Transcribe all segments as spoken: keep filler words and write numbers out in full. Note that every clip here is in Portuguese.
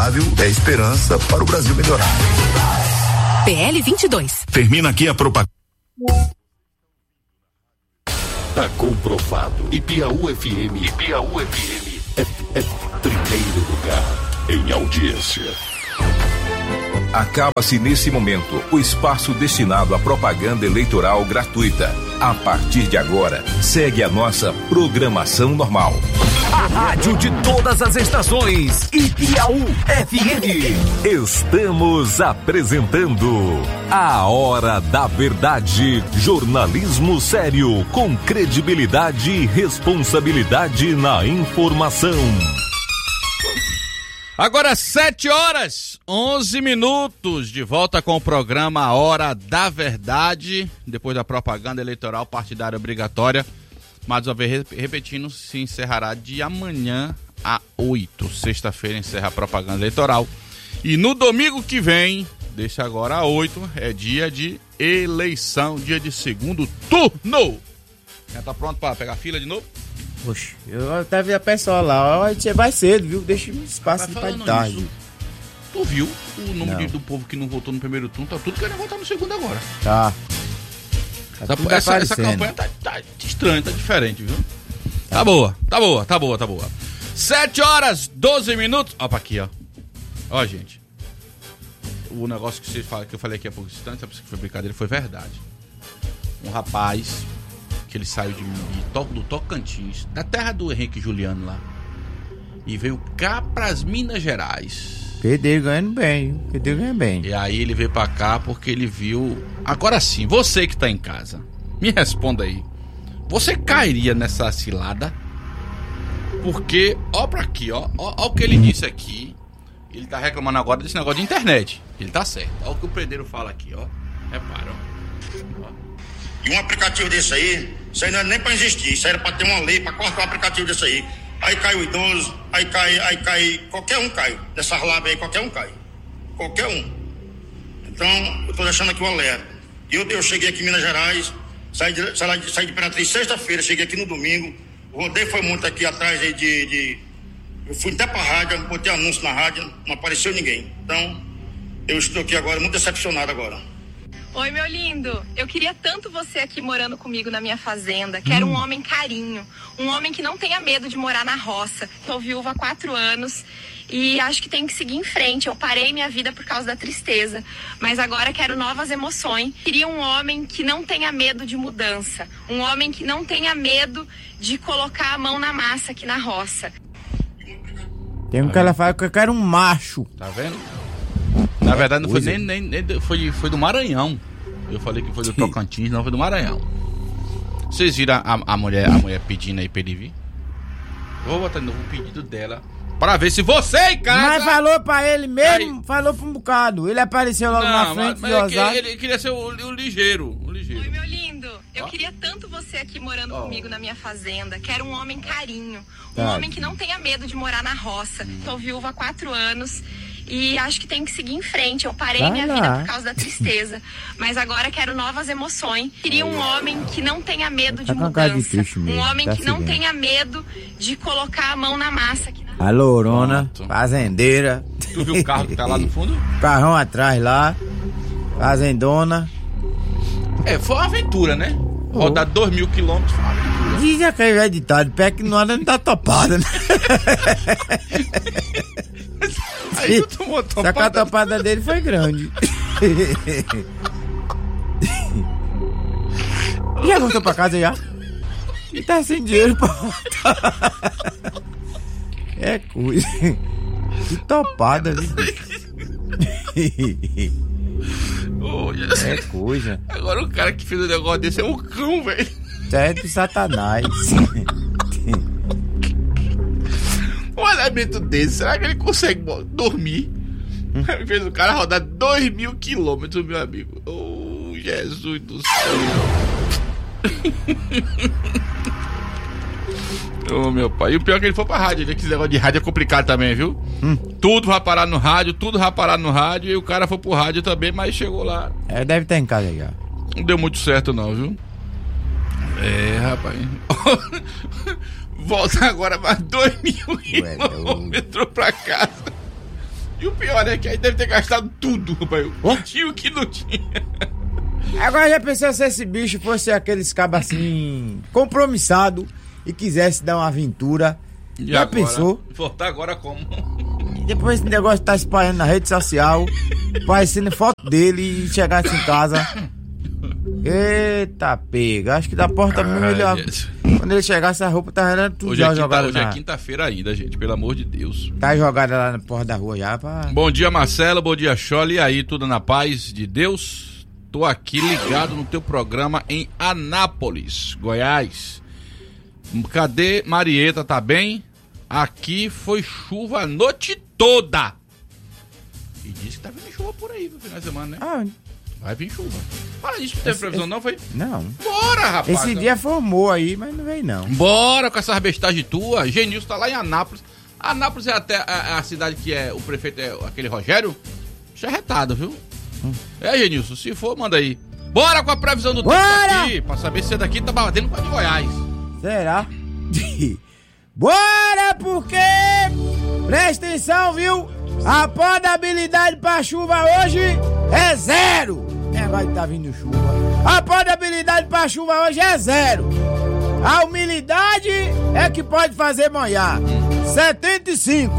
saudável é esperança para o Brasil melhorar. P L vinte e dois. Termina aqui a propaganda. Tá comprovado. E Piauí F M, e Piauí F M é, é primeiro lugar em audiência. Acaba-se nesse momento o espaço destinado à propaganda eleitoral gratuita. A partir de agora, segue a nossa programação normal. A rádio de todas as estações, Piauí F M. Estamos apresentando A Hora da Verdade. Jornalismo sério, com credibilidade e responsabilidade na informação. Agora sete horas, onze minutos, de volta com o programa A Hora da Verdade, depois da propaganda eleitoral partidária obrigatória. Mais uma vez repetindo, se encerrará de amanhã a oito. Sexta-feira encerra a propaganda eleitoral. E no domingo que vem, deixa agora a oito, é dia de eleição, dia de segundo turno. Já tá pronto para pegar fila de novo? Poxa, eu até vi a pessoa lá, ó, você vai cedo, viu? Deixa um espaço de tarde. Nisso, tu viu o número de, do povo que não votou no primeiro turno? Tá tudo querendo votar no segundo agora. Tá. Tá essa, essa campanha tá, tá estranha, tá diferente, viu? Tá boa, tá boa, tá boa, tá boa. sete horas, doze minutos. Ó, pra aqui, ó. Ó, gente. O negócio que, você fala, que eu falei aqui há pouco instante, sabe que foi brincadeira, foi verdade. Um rapaz que ele saiu de, de, do Tocantins, da terra do Henrique Juliano lá, e veio cá pras Minas Gerais. Pedro ganhando bem, Pedro ganha bem. E aí ele veio pra cá porque ele viu... Agora sim, você que tá em casa, me responda aí. Você cairia nessa cilada? Porque, ó pra aqui, ó, ó, ó o que ele disse aqui. Ele tá reclamando agora desse negócio de internet. Ele tá certo. Ó o que o Predeiro fala aqui, ó. Repara, ó. ó. E um aplicativo desse aí, isso aí não era nem pra existir. Isso aí era pra ter uma lei pra cortar um aplicativo desse aí. Aí cai o idoso, aí cai, aí cai, qualquer um cai. Dessas lábias aí, qualquer um cai. Qualquer um. Então, eu tô deixando aqui o alerta. Eu, eu cheguei aqui em Minas Gerais, saí de, saí de, saí de Imperatriz sexta-feira, cheguei aqui no domingo, rodei foi muito aqui atrás de, de, de... Eu fui até pra rádio, botei anúncio na rádio, não apareceu ninguém. Então, eu estou aqui agora, muito decepcionado agora. Oi, meu lindo, eu queria tanto você aqui morando comigo na minha fazenda. Quero hum. um homem carinho, um homem que não tenha medo de morar na roça. Tô viúva há quatro anos e acho que tenho que seguir em frente. Eu parei minha vida por causa da tristeza, mas agora quero novas emoções. Queria um homem que não tenha medo de mudança, um homem que não tenha medo de colocar a mão na massa aqui na roça. Tem um que ela fala que eu quero um macho. Tá vendo? Na verdade não foi nem, nem, nem foi, foi do Maranhão. Eu falei que foi do Tocantins, não foi do Maranhão. Vocês viram a, a, mulher, a mulher pedindo aí pra ele vir? Vou botar de novo o pedido dela pra ver se você em casa... Mas falou pra ele mesmo, aí... falou pra um bocado. Ele apareceu logo não, na frente mas, mas de é ele, ele queria ser o, o ligeiro, o ligeiro. Oi, meu lindo. Eu oh. queria tanto você aqui morando oh. comigo na minha fazenda. Quero um homem carinho. Um tá. homem que não tenha medo de morar na roça. Hum. Tô viúva há quatro anos. E acho que tenho que seguir em frente. Eu parei Vai minha lá. vida por causa da tristeza. Mas agora quero novas emoções. Queria um homem que não tenha medo tá de mudança. De triste mesmo. Um homem tá que seguindo. não tenha medo de colocar a mão na massa. Aqui na... A Lorona, fazendeira. Tu viu o carro que tá lá no fundo? Carrão atrás lá. Fazendona. É, foi uma aventura, né? Oh. Rodar dois mil quilômetros foi uma aventura. Diz aquele velho ditado, pé que não anda não tá topada, né? Aí tu tomou topada. Só que a topada dele foi grande. Já voltou pra casa já? E tá sem dinheiro pra voltar. É coisa. Que topada, viu? Oh, é coisa. Agora o cara que fez o negócio desse é um cão, velho. É de Satanás. Um elemento desse, será que ele consegue dormir? Hum. Fez o cara rodar dois mil quilômetros, meu amigo. Oh, Jesus do céu. Oh, meu pai. E o pior é que ele foi pra rádio, né? Que esse negócio de rádio é complicado também, viu? Hum. Tudo vai parar no rádio, tudo vai parar no rádio. E o cara foi pro rádio também, mas chegou lá. É, deve estar em casa já. Não deu muito certo não, viu? É, rapaz. Volta agora mais dois mil quilômetros pra casa. E pior é que aí deve ter gastado tudo, rapaz. O que tinha o que não tinha. Agora já pensou se esse bicho fosse aqueles cabos assim, compromissado e quisesse dar uma aventura? E já agora? pensou? Voltar agora como? E depois esse negócio tá espalhando na rede social, aparecendo foto dele e chegasse em casa. Eita pega, acho que da porta mesmo ele, quando ele chegasse a roupa tá era tudo hoje já é jogada quinta, hoje na... é quinta-feira ainda, gente, pelo amor de Deus. Tá jogada lá na porta da rua já pra... Bom dia, Marcelo, bom dia, Chole, e aí, tudo na paz de Deus? Tô aqui ligado no teu programa em Anápolis, Goiás. Cadê Marieta, tá bem? Aqui foi chuva a noite toda. E disse que tá vindo chuva por aí no final de semana, né? Ah, vai vir chuva. Fala isso, não teve esse, previsão esse... não, foi? Não. Bora, rapaz. Esse dia formou aí, mas não veio não. Bora com essa bestagem tua. Genilson tá lá em Anápolis. Anápolis é até a, a cidade que é o prefeito, é aquele Rogério. Isso é retado, viu? Hum. É, Genilson, se for, manda aí. Bora com a previsão do Bora! tempo aqui, pra saber se é daqui tá batendo com a de Goiás. Será? Bora, porque... Presta atenção, viu? A probabilidade pra chuva hoje é zero. Negócio de tá vindo chuva. A probabilidade pra chuva hoje é zero. A umidade é que pode fazer molhar. setenta e cinco.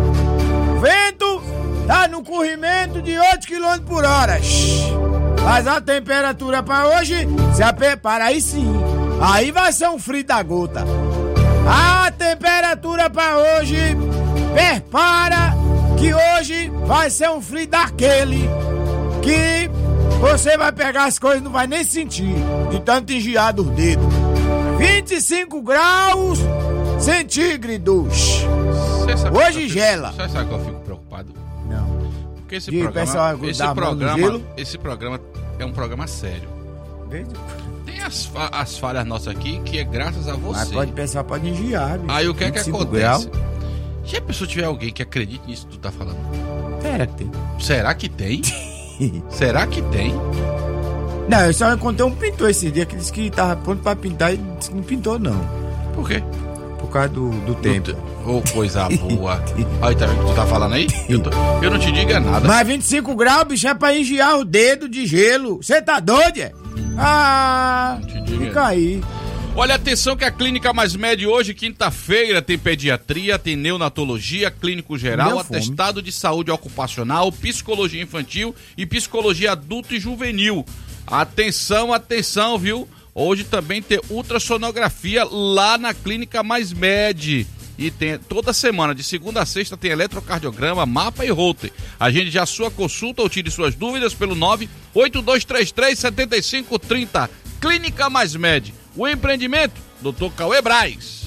Vento tá no corrimento de oito quilômetros por hora. Mas a temperatura pra hoje, se a prepara aí sim. Aí vai ser um frio da gota. A temperatura pra hoje, prepara que hoje vai ser um frio daquele que você vai pegar as coisas e não vai nem sentir, de tanto engiar dos dedos. vinte e cinco graus centígrados. Hoje fico, gela. Você sabe que eu fico preocupado? Não. Porque esse De programa, esse programa, gelo. esse programa é um programa sério. Desde... Tem as, fa- as falhas nossas aqui que é graças a você. Mas pode pensar, pode engiar. Bicho. Aí o que é que acontece? Graus. Se a pessoa tiver alguém que acredite nisso que tu tá falando. Será que tem? Será que tem? Será que tem? Não, eu só encontrei um pintor esse dia que disse que tava pronto pra pintar e disse que não pintou não. Por quê? Por causa do, do tempo. Ô, oh, coisa boa. Aí, tá vendo o que tu tá falando aí? Eu, tô, eu não te digo é nada. Mas vinte e cinco graus, bicho, é pra engiar o dedo de gelo. Você tá doido, é? Ah, fica aí. Olha, atenção que a Clínica Mais Med hoje, quinta-feira, tem pediatria, tem neonatologia, clínico geral, Meu atestado de saúde ocupacional, psicologia infantil e psicologia adulto e juvenil. Atenção, atenção, viu? Hoje também tem ultrassonografia lá na Clínica Mais Med. E tem toda semana, de segunda a sexta, tem eletrocardiograma, mapa e holter. Agende já a sua consulta ou tire suas dúvidas pelo nove oito dois três três sete cinco três zero. Clínica Mais Med. O empreendimento, doutor Cauê Braz.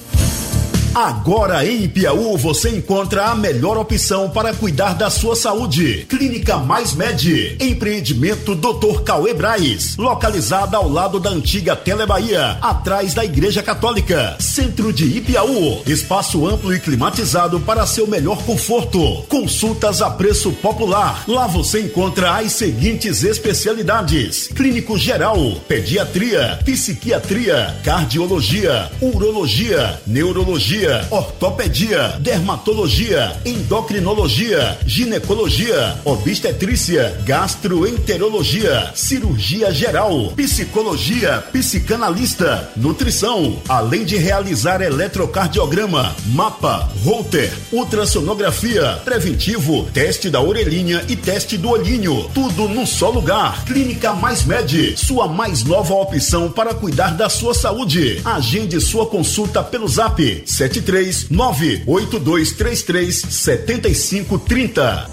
Agora em Ipiaú você encontra a melhor opção para cuidar da sua saúde. Clínica Mais Med, empreendimento doutor Cauê Braz, localizada ao lado da antiga Tele Bahia, atrás da Igreja Católica, centro de Ipiaú. Espaço amplo e climatizado para seu melhor conforto. Consultas a preço popular. Lá você encontra as seguintes especialidades: clínico geral, pediatria, psiquiatria, cardiologia, urologia, neurologia, ortopedia, dermatologia, endocrinologia, ginecologia, obstetrícia, gastroenterologia, cirurgia geral, psicologia, psicanalista, nutrição, além de realizar eletrocardiograma, mapa, holter, ultrassonografia, preventivo, teste da orelhinha e teste do olhinho, tudo num só lugar. Clínica Mais Med, sua mais nova opção para cuidar da sua saúde. Agende sua consulta pelo zap sete três nove oito dois três três sete cinco três zero.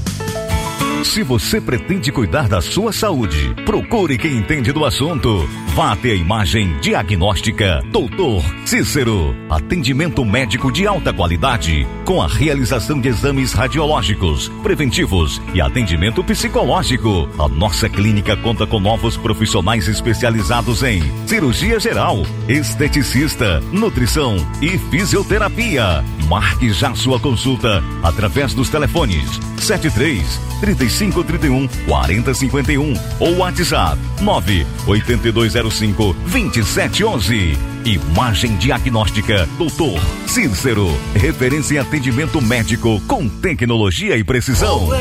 Se você pretende cuidar da sua saúde, procure quem entende do assunto. Vá até a Imagem Diagnóstica doutor Cícero. Atendimento médico de alta qualidade, com a realização de exames radiológicos, preventivos e atendimento psicológico. A nossa clínica conta com novos profissionais especializados em cirurgia geral, esteticista, nutrição e fisioterapia. Marque já sua consulta através dos telefones sete três, trinta e cinco, trinta e um, quarenta, cinquenta e um ou WhatsApp nove oito dois zero cinco, dois sete um um. Imagem Diagnóstica, doutor Cícero. Referência em atendimento médico com tecnologia e precisão.